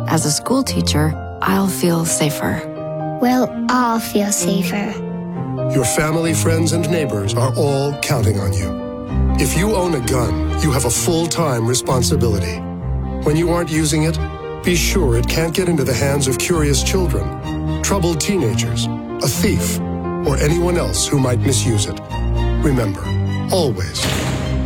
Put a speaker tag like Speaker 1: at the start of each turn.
Speaker 1: As a school teacher, I'll feel safer.
Speaker 2: We'll all feel safer.
Speaker 3: Your family, friends, and neighbors are all counting on you. If you own a gun, you have a full-time responsibility. When you aren't using it, be sure it can't get into the hands of curious children, troubled teenagers, a thief, or anyone else who might misuse it. Remember, always